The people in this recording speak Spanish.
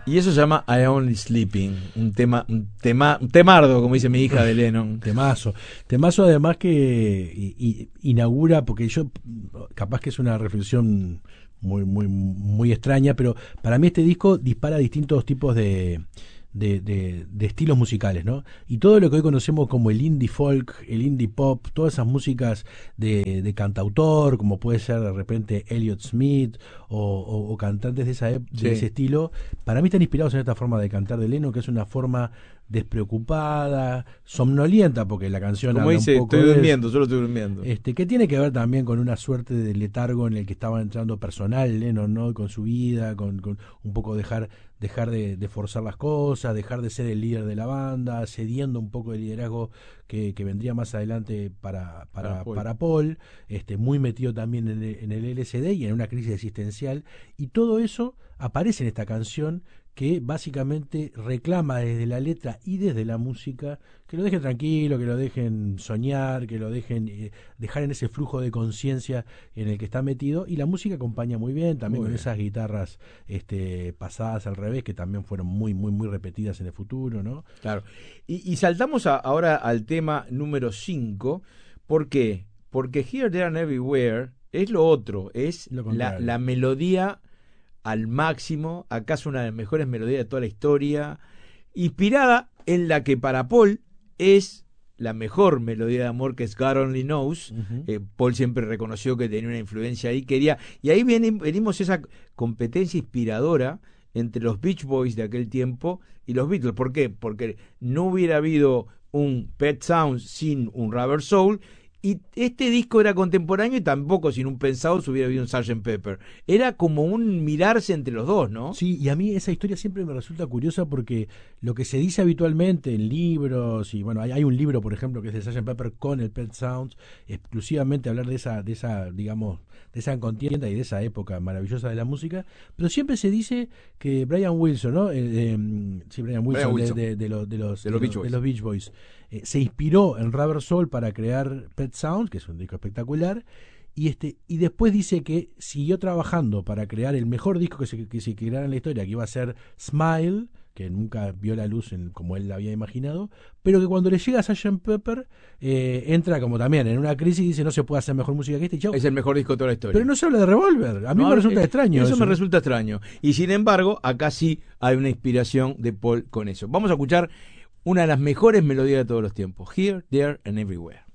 Y eso se llama I Only Sleeping, un temardo, como dice mi hija de Lennon. Temazo además que inaugura, porque yo, capaz que es una reflexión muy extraña, pero para mí este disco dispara distintos tipos de estilos musicales, ¿no? Y todo lo que hoy conocemos como el indie folk, el indie pop, todas esas músicas de cantautor, como puede ser de repente Elliott Smith o cantantes de ese estilo, para mí están inspirados en esta forma de cantar de Lennon, que es una forma despreocupada, somnolienta, porque la canción como habla dice, un poco estoy durmiendo, solo estoy durmiendo. Que tiene que ver también con una suerte de letargo en el que estaba entrando personal Lennon, ¿no? Con su vida, con un poco dejar de forzar las cosas, dejar de ser el líder de la banda, cediendo un poco el liderazgo que vendría más adelante para Paul, muy metido también en el LSD y en una crisis existencial, y todo eso aparece en esta canción que básicamente reclama desde la letra y desde la música que lo dejen tranquilo, que lo dejen soñar, que lo dejen dejar en ese flujo de conciencia en el que está metido, y la música acompaña muy bien, también muy con bien. Esas guitarras pasadas al revés, que también fueron muy repetidas en el futuro, ¿no? Claro. Y saltamos ahora al tema número 5. ¿Por qué? Porque Here, There and Everywhere es lo otro, es la melodía al máximo, acaso una de las mejores melodías de toda la historia, inspirada en la que para Paul es la mejor melodía de amor, que es God Only Knows. Paul siempre reconoció que tenía una influencia ahí, y ahí venimos esa competencia inspiradora entre los Beach Boys de aquel tiempo y los Beatles. ¿Por qué? Porque no hubiera habido un Pet Sounds sin un Rubber Soul, y este disco era contemporáneo, y tampoco sin un Pensado se hubiera habido un Sgt. Pepper. Era como un mirarse entre los dos, ¿no? Sí, y a mí esa historia siempre me resulta curiosa, porque lo que se dice habitualmente en libros, y bueno, hay un libro, por ejemplo, que es de Sgt. Pepper con el Pet Sounds, exclusivamente hablar de esa digamos, de esa contienda y de esa época maravillosa de la música, pero siempre se dice que Brian Wilson, ¿no? Brian Wilson. De los Beach Boys, se inspiró en Rubber Soul para crear Pet Sounds, que es un disco espectacular, y después dice que siguió trabajando para crear el mejor disco que se creara en la historia, que iba a ser Smile, que nunca vio la luz como él la había imaginado, pero que cuando le llega a Sgt. Pepper entra como también en una crisis y dice: no se puede hacer mejor música que este, chau. Es el mejor disco de toda la historia. Pero no se habla de Revolver, a mí me resulta extraño eso me resulta extraño, y sin embargo acá sí hay una inspiración de Paul con eso. Vamos a escuchar una de las mejores melodías de todos los tiempos, Here, There and Everywhere.